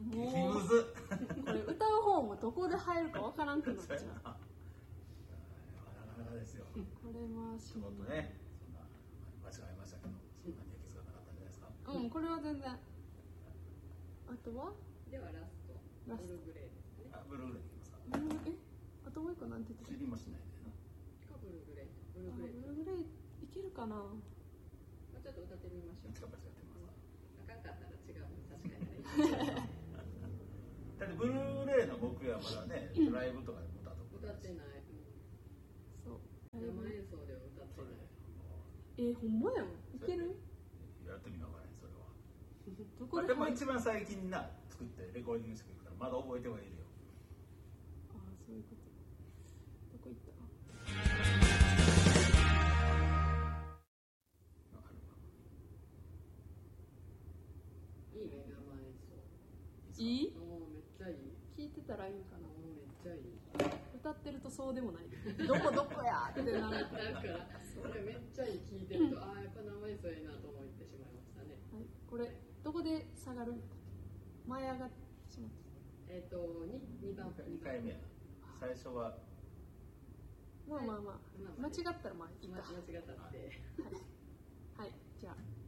もうこれ歌う方もどこで入るかわからんくなっちゃう。 なかなかですよ。 これはちょっとね、そんな間違えましたけど、そんなに気づかなかったんじゃないですか。 これは全然。あとはではラストブルーグレーですね。 ブルーグレーでいきますか。 あともう一個なんて言ってた？ 知りもしないでな。 ブルーグレー。 ブルーグレーいけるかな。 ちょっと歌ってみましょう。 間違ってます。 あかんかったら違うの差し替えたらいい。 だってブルーレイの僕はまだね、ライブとかでも歌ってない。 そう。 生演奏では歌ってない。 ほんまやん。いける？ やってみながらね、それは。 どこででも一番最近な作ってレコーディングしてくるからまだ覚えてはいるよ。 ああ、そういうこと。どこ行った？ いいね、生演奏。 いい？ めっちゃいい。 聞いてたらいいんかな。 めっちゃいい。 歌ってるとそうでもない。どこどこやってなる。 だからそれめっちゃいい聞いてると、ああやっぱ生演奏いいなと思ってしまいましたね。 はい、これどこで下がるんだっけ？前上がってしまった。 2番目。 2回目やな。最初はまあ間違ったらまあいいか。 間違ったって。 はい、じゃあ。